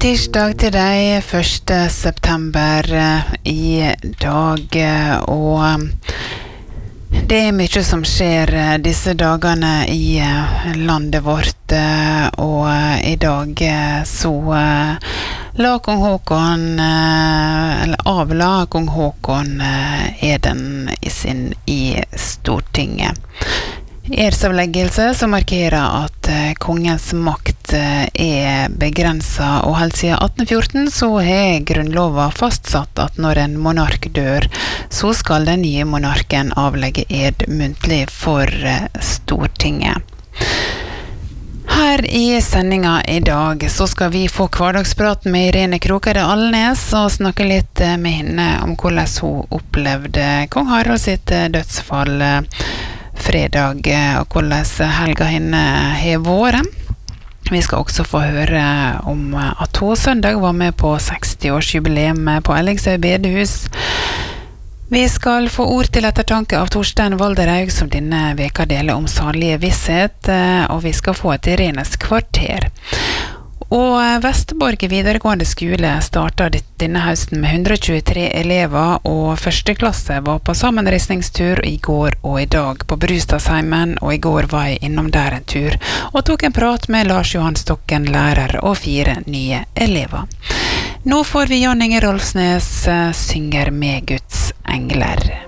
tirsdag til deg 1. september i dag, og det mye som skjer disse dagene i landet vårt, og i dag så la kong Håkon, eller avla kong Håkon eden i Stortinget. Edsavleggelse som markerer at kongens makt begrenset, og helt siden 1814 så har grunnloven fastsatt at når en monark dør, så skal den nye monarken avlegge ed muntlig for Stortinget. Her i sendinga i dag så skal vi få hverdagspraten med Irene Krokade Alnes og snakke litt med henne om hvordan hun opplevde kong Harald sitt dødsfall fredag, og hvordan helga henne har vært. Vi skal også få høre om at hun søndag var med på 60-årsjubileum på Ellingsøy bedehus. Vi skal få ord til ettertanke av Torstein Valderhaug, som denne veka deler om salige visshet, og vi skal få et Irenes kvarter. Og Vesterborg videregående skole startet denne høsten med 123 elever, og første klasse var på sammenreisningstur i går og i dag på Brustadsheimen, og i går var jeg innom der en tur, og tok en prat med Lars Johan Stokken, lærer, og 4 nye elever. Nå får vi Jan Inge Rolfsnes synger med Guds engler.